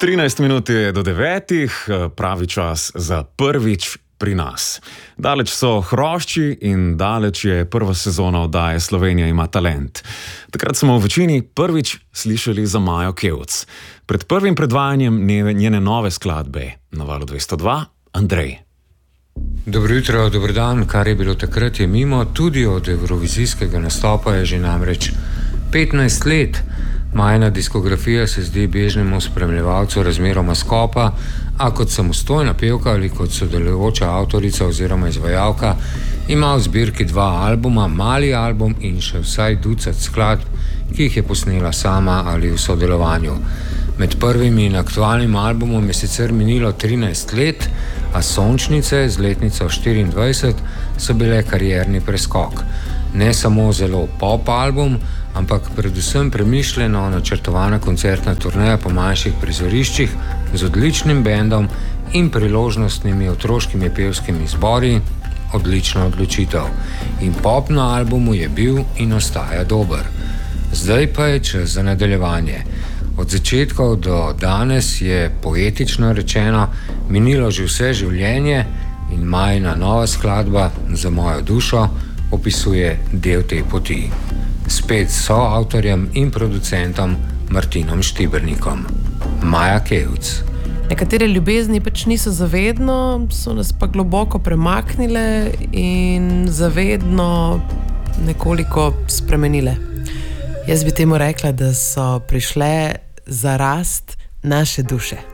13 minut je do 9, pravi čas za prvič pri nas. Daleč so hrošči in daleč je prva sezona oddaje Slovenija ima talent. Takrat smo v večini prvič slišali za Majo Kevc. Pred prvim predvajanjem njene nove skladbe na Valu 202, Andrej. Dobro jutro, dober dan, kar je bilo takrat je mimo, tudi od evrovizijskega nastopa je že namreč 15 let. Majina diskografija se zdi bežnemu spremljevalcu razmeroma skopa, a kot samostojna pevka ali kot sodelujoča avtorica oziroma izvajalka ima v zbirki 2 albuma, mali album in še vsaj ducat skladb, ki jih je posnela sama ali v sodelovanju. Med prvim in aktualnim albumom je sicer minilo 13 let, a Sončnice z letnico 24 so bile karierni preskok. Ne samo zelo pop album, ampak predvsem premišljeno načrtovana koncertna turneja po manjših prizoriščih z odličnim bendom in priložnostnimi otroškimi pevskimi zbori, odlična odločitev. In pop na albumu je bil in ostaja dober. Zdaj pa je čas za nadaljevanje. Od začetkov do danes je, poetično rečeno, minilo že vse življenje in Majina nova skladba Za mojo dušo opisuje del te poti. Spet s soavtorjem in producentom Martinom Štibernikom. Maja Kevc. Nekatere ljubezni pač niso zavedno, so nas pa globoko premaknile in zavedno nekoliko spremenile. Jaz bi temu rekla, da so prišle za rast naše duše.